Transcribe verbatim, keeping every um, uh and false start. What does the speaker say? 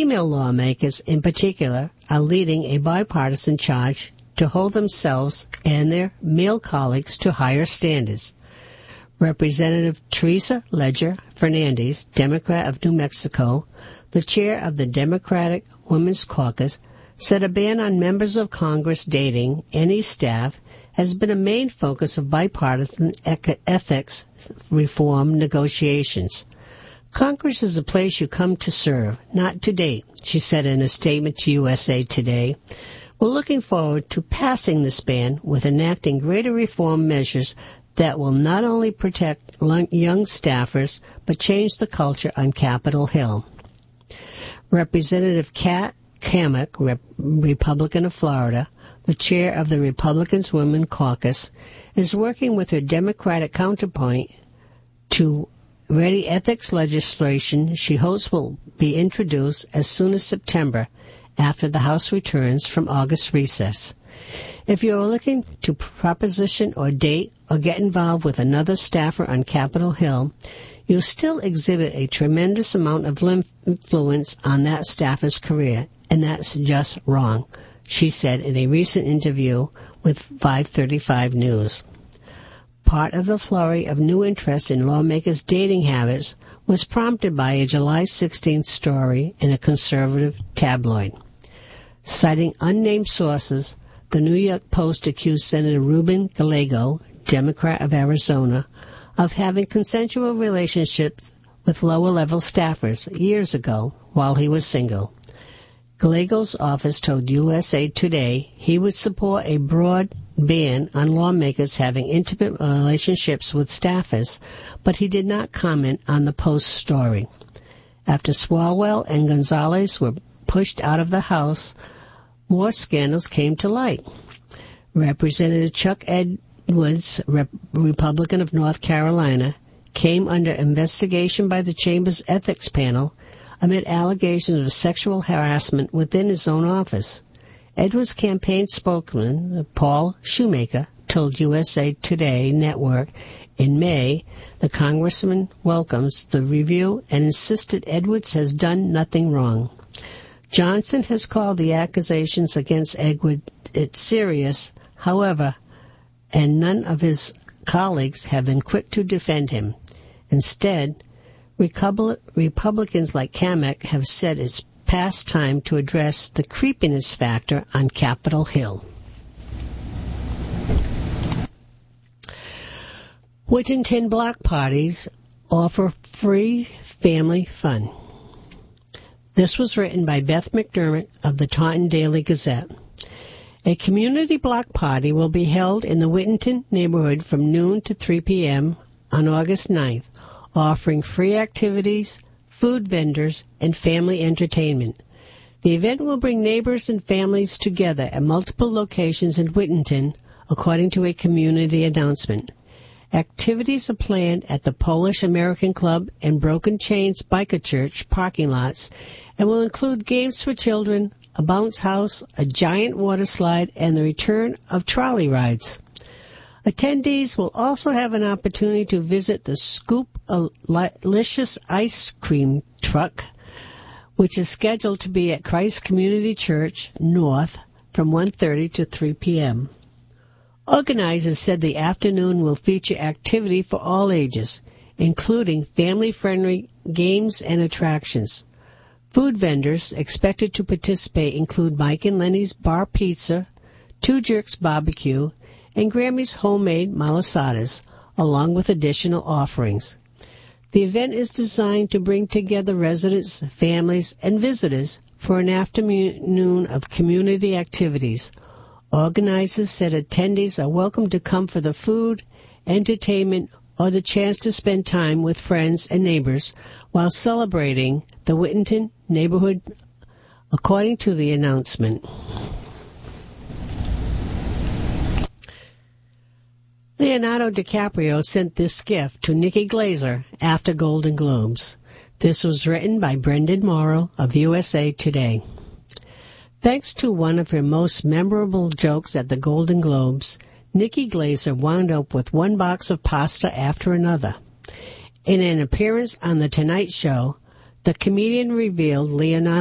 Female lawmakers, in particular, are leading a bipartisan charge to hold themselves and their male colleagues to higher standards. Representative Teresa Leger Fernandez, Democrat of New Mexico, the chair of the Democratic Women's Caucus, said a ban on members of Congress dating any staff has been a main focus of bipartisan ethics reform negotiations. Congress is a place you come to serve, not to date, she said in a statement to U S A Today. We're looking forward to passing this ban with enacting greater reform measures that will not only protect young staffers, but change the culture on Capitol Hill. Representative Kat Cammack, Rep- Republican of Florida, the chair of the Republicans' Women Caucus, is working with her Democratic counterpart to ready ethics legislation she hopes will be introduced as soon as September, after the House returns from August recess. If you are looking to proposition or date or get involved with another staffer on Capitol Hill, you still exhibit a tremendous amount of influence on that staffer's career, and that's just wrong, she said in a recent interview with five thirty-five News. Part of the flurry of new interest in lawmakers' dating habits was prompted by a July sixteenth story in a conservative tabloid. Citing unnamed sources, the New York Post accused Senator Ruben Gallego, Democrat of Arizona, of having consensual relationships with lower-level staffers years ago while he was single. Gallego's office told U S A Today he would support a broad ban on lawmakers having intimate relationships with staffers, but he did not comment on the Post story. After Swalwell and Gonzalez were pushed out of the House, more scandals came to light. Representative Chuck Edwards, Rep- Republican of North Carolina, came under investigation by the Chamber's ethics panel amid allegations of sexual harassment within his own office. Edwards' campaign spokesman, Paul Shoemaker, told U S A Today Network in May the congressman welcomes the review and insisted Edwards has done nothing wrong. Johnson has called the accusations against Edwards serious, however, and none of his colleagues have been quick to defend him. Instead, Republicans like Cammack have said it's past time to address the creepiness factor on Capitol Hill. Whittington block parties offer free family fun. This was written by Beth McDermott of the Taunton Daily Gazette. A community block party will be held in the Whittington neighborhood from noon to three p.m. on August ninth, offering free activities, food vendors, and family entertainment. The event will bring neighbors and families together at multiple locations in Whittington, according to a community announcement. Activities are planned at the Polish American Club and Broken Chains Biker Church parking lots and will include games for children, a bounce house, a giant water slide, and the return of trolley rides. Attendees will also have an opportunity to visit the Scoop-alicious ice cream truck, which is scheduled to be at Christ Community Church North from one thirty to three p.m. Organizers said the afternoon will feature activity for all ages, including family-friendly games and attractions. Food vendors expected to participate include Mike and Lenny's Bar Pizza, Two Jerks Barbecue, and Grammy's Homemade Malasadas, along with additional offerings. The event is designed to bring together residents, families, and visitors for an afternoon of community activities. Organizers said attendees are welcome to come for the food, entertainment, or the chance to spend time with friends and neighbors while celebrating the Whittington neighborhood, according to the announcement. Leonardo DiCaprio sent this gift to Nikki Glaser after Golden Globes. This was written by Brendan Morrow of U S A Today. Thanks to one of her most memorable jokes at the Golden Globes, Nikki Glaser wound up with one box of pasta after another. In an appearance on The Tonight Show, the comedian revealed Leonardo